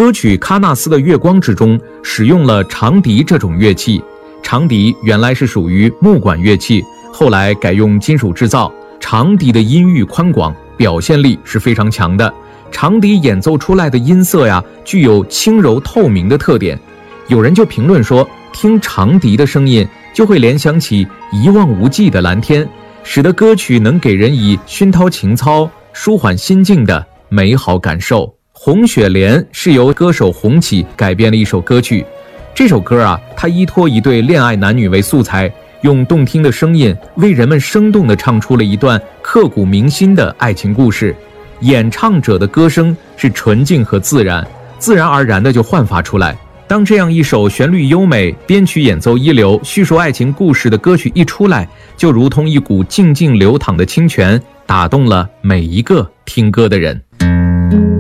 歌曲《喀纳斯的月光》之中使用了长笛这种乐器。长笛原来是属于木管乐器，后来改用金属制造。长笛的音域宽广，表现力是非常强的。长笛演奏出来的音色呀，具有轻柔透明的特点。有人就评论说，听长笛的声音就会联想起一望无际的蓝天，使得歌曲能给人以熏陶情操、舒缓心境的美好感受。《红雪莲》是由歌手洪启改编了一首歌曲。这首歌啊，它依托一对恋爱男女为素材，用动听的声音为人们生动地唱出了一段刻骨铭心的爱情故事。演唱者的歌声是纯净和自然，自然而然地就焕发出来。当这样一首旋律优美、编曲演奏一流、叙述爱情故事的歌曲一出来，就如同一股静静流淌的清泉，打动了每一个听歌的人。